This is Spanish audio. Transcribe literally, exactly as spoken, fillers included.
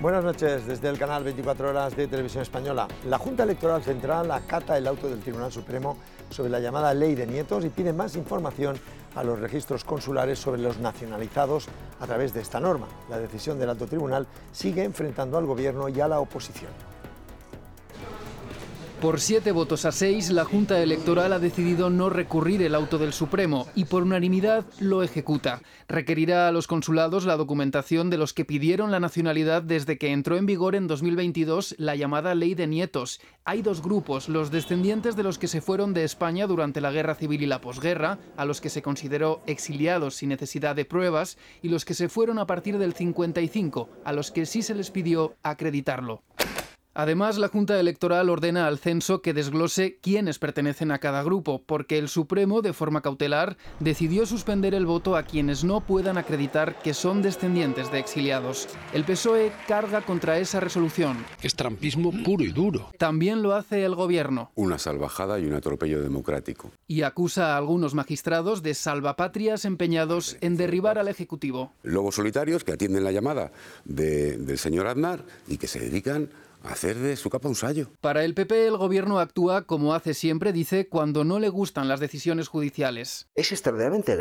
Buenas noches, desde el canal veinticuatro horas de Televisión Española. La Junta Electoral Central acata el auto del Tribunal Supremo sobre la llamada Ley de Nietos y pide más información a los registros consulares sobre los nacionalizados a través de esta norma. La decisión del alto tribunal sigue enfrentando al Gobierno y a la oposición. Por siete votos a seis, la Junta Electoral ha decidido no recurrir el auto del Supremo y por unanimidad lo ejecuta. Requerirá a los consulados la documentación de los que pidieron la nacionalidad desde que entró en vigor en dos mil veintidós la llamada Ley de Nietos. Hay dos grupos, los descendientes de los que se fueron de España durante la Guerra Civil y la posguerra, a los que se consideró exiliados sin necesidad de pruebas, y los que se fueron a partir del cincuenta y cinco, a los que sí se les pidió acreditarlo. Además, la Junta Electoral ordena al censo que desglose quiénes pertenecen a cada grupo, porque el Supremo, de forma cautelar, decidió suspender el voto a quienes no puedan acreditar que son descendientes de exiliados. El P S O E carga contra esa resolución. Es trampismo puro y duro. También lo hace el Gobierno. Una salvajada y un atropello democrático. Y acusa a algunos magistrados de salvapatrias empeñados en derribar al Ejecutivo. Lobos solitarios que atienden la llamada de, del señor Aznar y que se dedican hacer de su capa un sayo. Para el P P, el Gobierno actúa como hace siempre, dice, cuando no le gustan las decisiones judiciales. Es extraordinariamente grave.